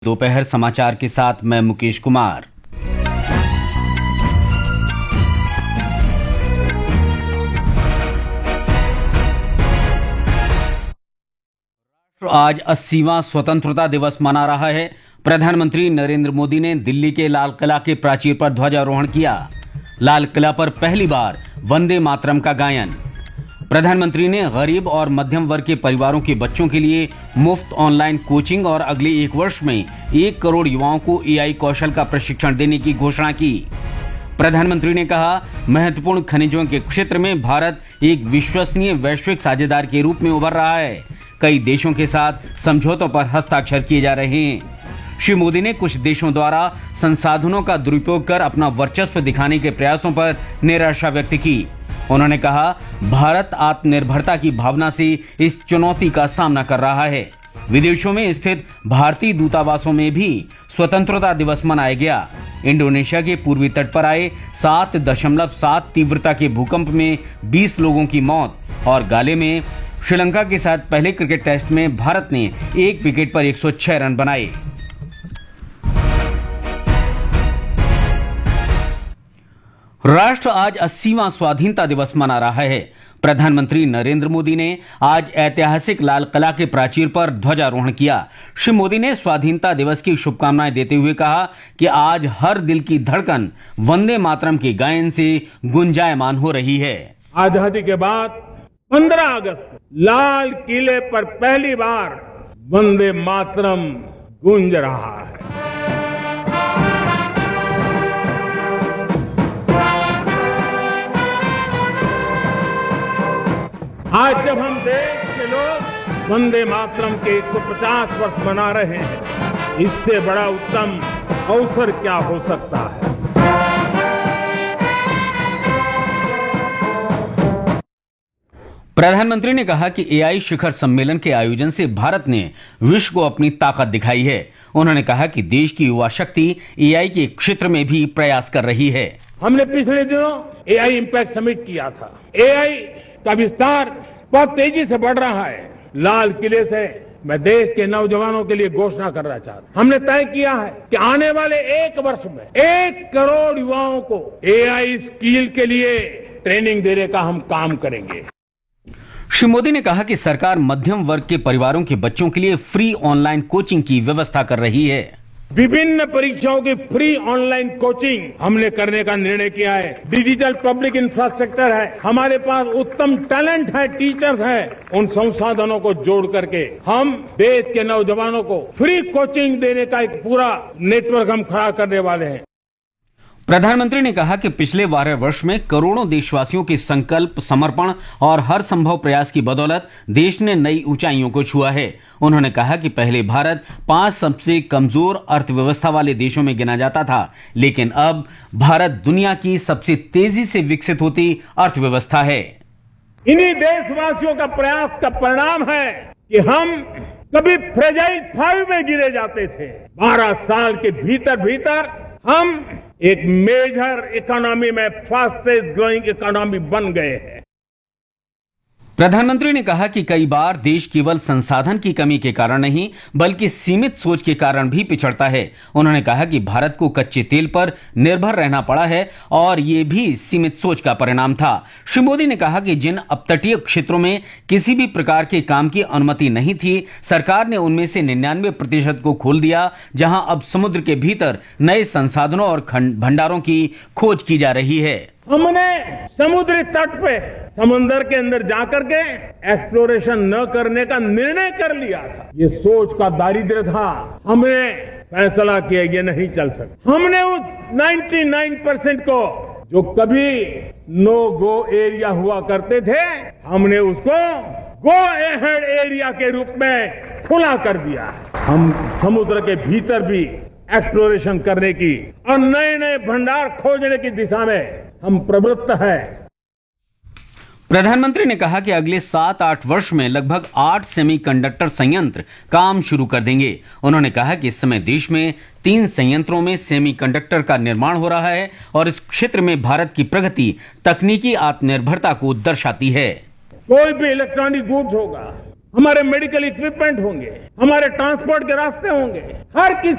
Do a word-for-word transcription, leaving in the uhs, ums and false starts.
दोपहर समाचार के साथ मैं मुकेश कुमार। आज अस्सीवां स्वतंत्रता दिवस मना रहा है। प्रधानमंत्री नरेंद्र मोदी ने दिल्ली के लाल किला के प्राचीर पर ध्वजारोहण किया। लाल किला पर पहली बार वंदे मातरम का गायन। प्रधानमंत्री ने गरीब और मध्यम वर्ग के परिवारों के बच्चों के लिए मुफ्त ऑनलाइन कोचिंग और अगले एक वर्ष में एक करोड़ युवाओं को एआई कौशल का प्रशिक्षण देने की घोषणा की। प्रधानमंत्री ने कहा, महत्वपूर्ण खनिजों के क्षेत्र में भारत एक विश्वसनीय वैश्विक साझेदार के रूप में उभर रहा है। कई देशों के साथ समझौतों पर हस्ताक्षर किए जा रहे हैं। श्री मोदी ने कुछ देशों द्वारा संसाधनों का दुरुपयोग कर अपना वर्चस्व दिखाने के प्रयासों पर निराशा व्यक्त की। उन्होंने कहा, भारत आत्मनिर्भरता की भावना से इस चुनौती का सामना कर रहा है। विदेशों में स्थित भारतीय दूतावासों में भी स्वतंत्रता दिवस मनाया गया। इंडोनेशिया के पूर्वी तट पर आए सात दशमलव सात तीव्रता के भूकंप में बीस लोगों की मौत और गाले में श्रीलंका के साथ पहले क्रिकेट टेस्ट में भारत ने एक विकेट पर एक सौ छह रन बनाए। राष्ट्र आज अस्सीवां स्वाधीनता दिवस मना रहा है। प्रधानमंत्री नरेंद्र मोदी ने आज ऐतिहासिक लाल किला के प्राचीर पर ध्वजारोहण किया। श्री मोदी ने स्वाधीनता दिवस की शुभकामनाएं देते हुए कहा कि आज हर दिल की धड़कन वंदे मातरम के गायन से गुंजायमान हो रही है। आजादी के बाद पंद्रह अगस्त को लाल किले पर पहली बार वंदे मातरम गूंज रहा है। आज जब हम देश के लोग वंदे मातरम के एक सौ पचास वर्ष मना रहे हैं, इससे बड़ा उत्तम अवसर क्या हो सकता है। प्रधानमंत्री ने कहा कि एआई शिखर सम्मेलन के आयोजन से भारत ने विश्व को अपनी ताकत दिखाई है। उन्होंने कहा कि देश की युवा शक्ति एआई के क्षेत्र में भी प्रयास कर रही है। हमने पिछले दिनों एआई इम्पैक्ट समिट किया था। एआई का विस्तार बहुत तेजी से बढ़ रहा है। लाल किले से मैं देश के नौजवानों के लिए घोषणा करना चाहता हूं। हमने तय किया है कि आने वाले एक वर्ष में एक करोड़ युवाओं को एआई स्किल के लिए ट्रेनिंग देने का हम काम करेंगे। श्री मोदी ने कहा कि सरकार मध्यम वर्ग के परिवारों के बच्चों के लिए फ्री ऑनलाइन कोचिंग की व्यवस्था कर रही है। विभिन्न परीक्षाओं की फ्री ऑनलाइन कोचिंग हमने करने का निर्णय किया है। डिजिटल पब्लिक इंफ्रास्ट्रक्चर है, हमारे पास उत्तम टैलेंट है, टीचर्स हैं। उन संसाधनों को जोड़ करके हम देश के नौजवानों को फ्री कोचिंग देने का एक पूरा नेटवर्क हम खड़ा करने वाले हैं। प्रधानमंत्री ने कहा कि पिछले बारह वर्ष में करोड़ों देशवासियों के संकल्प, समर्पण और हर संभव प्रयास की बदौलत देश ने नई ऊंचाइयों को छुआ है। उन्होंने कहा कि पहले भारत पांच सबसे कमजोर अर्थव्यवस्था वाले देशों में गिना जाता था, लेकिन अब भारत दुनिया की सबसे तेजी से विकसित होती अर्थव्यवस्था है। इन्हीं देशवासियों का प्रयास का परिणाम है कि हम कभी फ्रेजाइल फाइव में गिरे जाते थे। बारह साल के भीतर भीतर हम एक मेजर इकोनॉमी में फास्टेस्ट ग्रोइंग इकोनॉमी बन गए हैं। प्रधानमंत्री ने कहा कि कई बार देश केवल संसाधन की कमी के कारण नहीं, बल्कि सीमित सोच के कारण भी पिछड़ता है। उन्होंने कहा कि भारत को कच्चे तेल पर निर्भर रहना पड़ा है और ये भी सीमित सोच का परिणाम था। श्री मोदी ने कहा कि जिन अपतटीय क्षेत्रों में किसी भी प्रकार के काम की अनुमति नहीं थी, सरकार ने उनमें से निन्यानवे प्रतिशत को खोल दिया, जहां अब समुद्र के भीतर नए संसाधनों और भंडारों की खोज की जा रही है। हमने समुद्री तट पे समंदर के अंदर जाकर के एक्सप्लोरेशन न करने का निर्णय कर लिया था। ये सोच का दारिद्र्य था। हमने फैसला किया ये नहीं चल सकता। हमने उस निन्यानवे परसेंट को जो कभी नो गो एरिया हुआ करते थे, हमने उसको गो अहेड एरिया के रूप में खुला कर दिया। हम समुद्र के भीतर भी एक्सप्लोरेशन करने की और नए नए भंडार खोजने की दिशा में हम प्रवृत्त हैं। प्रधानमंत्री ने कहा कि अगले सात आठ वर्ष में लगभग आठ सेमीकंडक्टर संयंत्र काम शुरू कर देंगे। उन्होंने कहा कि इस समय देश में तीन संयंत्रों में सेमीकंडक्टर का निर्माण हो रहा है और इस क्षेत्र में भारत की प्रगति तकनीकी आत्मनिर्भरता को दर्शाती है। कोई भी इलेक्ट्रॉनिक गुड्स होगा, हमारे मेडिकल इक्विपमेंट होंगे, हमारे ट्रांसपोर्ट के रास्ते होंगे, हर किसी